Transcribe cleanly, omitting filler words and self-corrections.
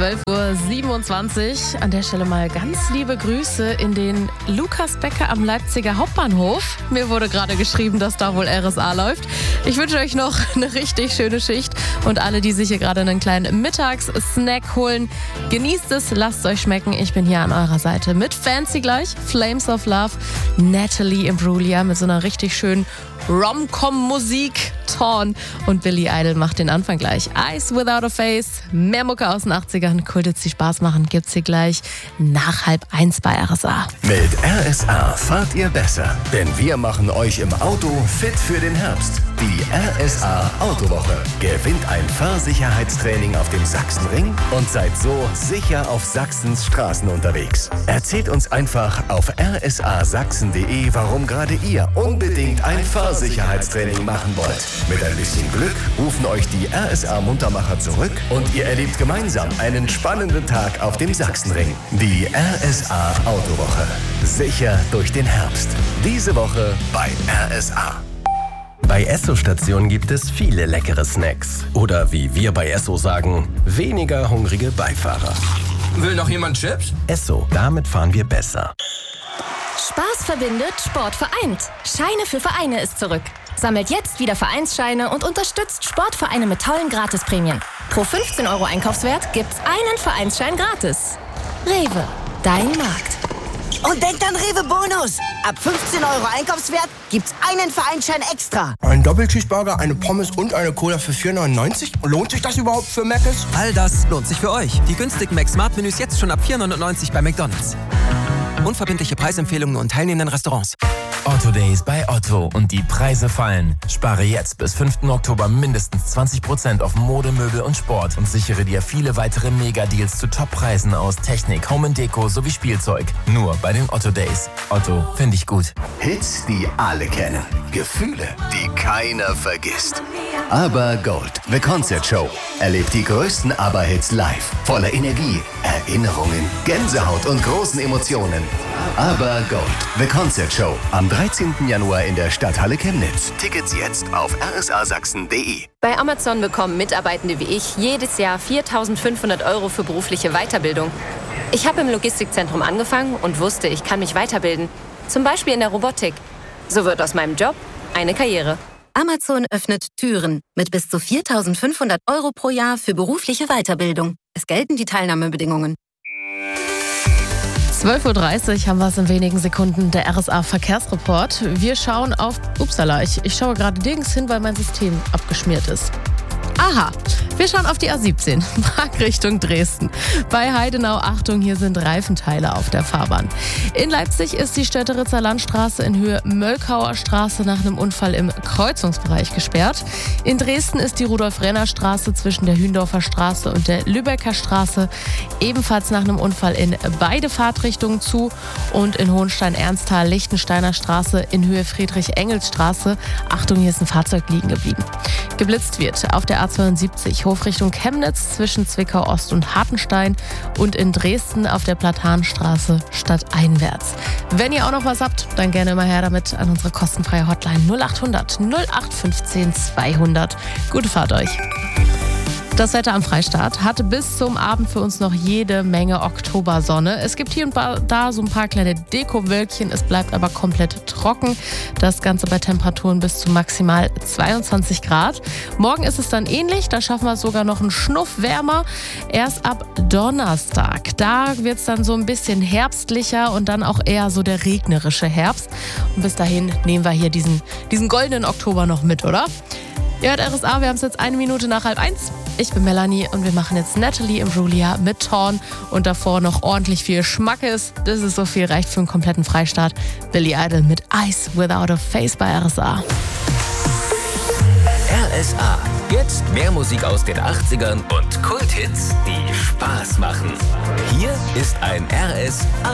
12:27 Uhr. An der Stelle mal ganz liebe Grüße in den Lukas Becker am Leipziger Hauptbahnhof. Mir wurde gerade geschrieben, dass da wohl RSA läuft. Ich wünsche euch noch eine richtig schöne Schicht und alle, die sich hier gerade einen kleinen Mittagssnack holen, genießt es, lasst es euch schmecken. Ich bin hier an eurer Seite mit Fancy gleich, Flames of Love, Natalie Imbruglia mit so einer richtig schönen Rom-Com-Musik. Torn und Billy Idol macht den Anfang gleich. Eyes Without a Face, mehr Mucke aus den 80ern, Kultits, die Spaß machen, gibt's hier gleich nach 12:30 bei RSA. Mit RSA fahrt ihr besser, denn wir machen euch im Auto fit für den Herbst. Die RSA Autowoche. Gewinnt ein Fahrsicherheitstraining auf dem Sachsenring und seid so sicher auf Sachsens Straßen unterwegs. Erzählt uns einfach auf rsasachsen.de, warum gerade ihr unbedingt ein Fahrsicherheitstraining machen wollt. Mit ein bisschen Glück rufen euch die RSA-Muntermacher zurück und ihr erlebt gemeinsam einen spannenden Tag auf dem Sachsenring. Die RSA Autowoche. Sicher durch den Herbst. Diese Woche bei RSA. Bei Esso-Stationen gibt es viele leckere Snacks. Oder wie wir bei Esso sagen, weniger hungrige Beifahrer. Will noch jemand Chips? Esso, damit fahren wir besser. Spaß verbindet, Sport vereint. Scheine für Vereine ist zurück. Sammelt jetzt wieder Vereinsscheine und unterstützt Sportvereine mit tollen Gratisprämien. Pro 15 € Einkaufswert gibt's einen Vereinsschein gratis. Rewe, dein Markt. Und denkt an Rewe Bonus. Ab 15 € Einkaufswert gibt's einen Vereinsschein extra. Ein Doppelcheeseburger, eine Pommes und eine Cola für 4,99 €? Lohnt sich das überhaupt für Mc's? All das lohnt sich für euch. Die günstigen Mac-Smart-Menüs jetzt schon ab 4,99 € bei McDonald's. Unverbindliche Preisempfehlungen und teilnehmenden Restaurants. Otto Days bei Otto und die Preise fallen. Spare jetzt bis 5. Oktober mindestens 20% auf Mode, Möbel und Sport und sichere dir viele weitere Mega-Deals zu Top-Preisen aus Technik, Home & Deko sowie Spielzeug. Nur bei den Otto Days. Otto, finde ich gut. Hits, die alle kennen. Gefühle, die keiner vergisst. Aber Gold, The Concert Show. Erlebt die größten Aber-Hits live. Voller Energie, Erinnerungen, Gänsehaut und großen Emotionen. Aber Gold, The Concert Show. Am 13. Januar in der Stadthalle Chemnitz. Tickets jetzt auf rsasachsen.de. Bei Amazon bekommen Mitarbeitende wie ich jedes Jahr 4.500 € für berufliche Weiterbildung. Ich habe im Logistikzentrum angefangen und wusste, ich kann mich weiterbilden. Zum Beispiel in der Robotik. So wird aus meinem Job eine Karriere. Amazon öffnet Türen mit bis zu 4.500 € pro Jahr für berufliche Weiterbildung. Es gelten die Teilnahmebedingungen. 12:30 Uhr haben wir es in wenigen Sekunden, der RSA-Verkehrsreport. Wir schauen auf... Upsala, ich schaue gerade nirgends hin, weil mein System abgeschmiert ist. Aha, wir schauen auf die A17, Prag Richtung Dresden. Bei Heidenau, Achtung, hier sind Reifenteile auf der Fahrbahn. In Leipzig ist die Stötteritzer Landstraße in Höhe Möllkauer Straße nach einem Unfall im Kreuzungsbereich gesperrt. In Dresden ist die Rudolf-Renner-Straße zwischen der Hündorfer Straße und der Lübecker Straße ebenfalls nach einem Unfall in beide Fahrtrichtungen zu. Und in Hohenstein-Ernsthal-Lichtensteiner Straße in Höhe Friedrich-Engels-Straße, Achtung, hier ist ein Fahrzeug liegen geblieben. Geblitzt wird auf der A72 Hofrichtung Chemnitz zwischen Zwickau Ost und Hartenstein und in Dresden auf der Platanstraße stadteinwärts. Wenn ihr auch noch was habt, dann gerne immer her damit an unsere kostenfreie Hotline 0800 0815 200. Gute Fahrt euch. Das Wetter am Freistaat hat bis zum Abend für uns noch jede Menge Oktobersonne. Es gibt hier und da so ein paar kleine Dekowölkchen. Es bleibt aber komplett trocken. Das Ganze bei Temperaturen bis zu maximal 22 Grad. Morgen ist es dann ähnlich. Da schaffen wir es sogar noch einen Schnuff wärmer. Erst ab Donnerstag. Da wird es dann so ein bisschen herbstlicher und dann auch eher so der regnerische Herbst. Und bis dahin nehmen wir hier diesen goldenen Oktober noch mit, oder? Ihr hört RSA, wir haben es jetzt 1 Minute nach 12:30. Ich bin Melanie und wir machen jetzt Natalie Imbruglia mit Torn und davor noch ordentlich viel Schmackes. Das ist so viel, reicht für einen kompletten Freistaat. Billy Idol mit Eyes Without a Face bei RSA. RSA. Jetzt mehr Musik aus den 80ern und Kulthits, die Spaß machen. Hier ist ein RSA.